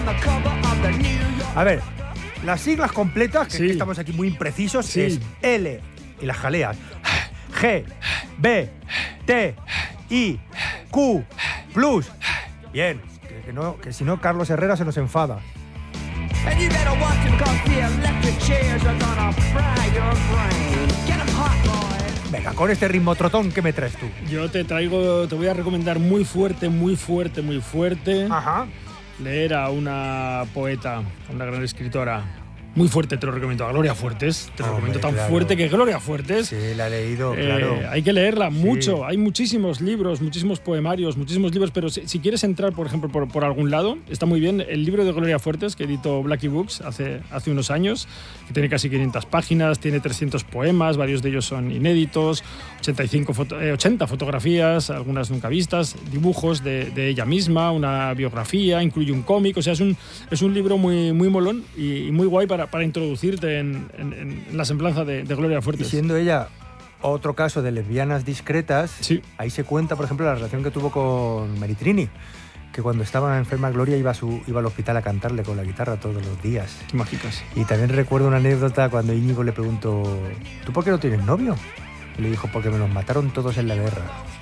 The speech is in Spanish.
A ver, las siglas completas, que Sí. estamos aquí muy imprecisos, Sí. es L, y las jaleas, G, B, T, I, Q, plus. Bien, que si no Carlos Herrera se nos enfada. Venga, con este ritmo trotón, ¿qué me traes tú? Yo te voy a recomendar muy fuerte, Ajá. leer a una poeta, a una gran escritora. Muy fuerte te lo recomiendo, a Gloria Fuertes. Te lo Hombre, recomiendo tan claro. fuerte que Gloria Fuertes. Sí, la he leído, claro. Hay que leerla mucho. Sí. Hay muchísimos libros, muchísimos poemarios, muchísimos libros, pero si quieres entrar, por ejemplo, por algún lado, está muy bien el libro de Gloria Fuertes que editó Blackie Books hace unos años, que tiene casi 500 páginas, tiene 300 poemas, varios de ellos son inéditos, 80 fotografías, algunas nunca vistas, dibujos de ella misma, una biografía, incluye un cómic, o sea, es un libro muy, muy molón y muy guay para introducirte en la semblanza de Gloria Y Fuertes. siendo ella otro caso de lesbianas discretas, Sí. ahí se cuenta, por ejemplo, la relación que tuvo con Maritrini, que cuando estaba enferma Gloria iba al hospital a cantarle con la guitarra todos los días. Qué mágicas. Y también recuerdo una anécdota cuando Íñigo le preguntó: ¿tú por qué no tienes novio? Y le dijo: porque me los mataron todos en la guerra.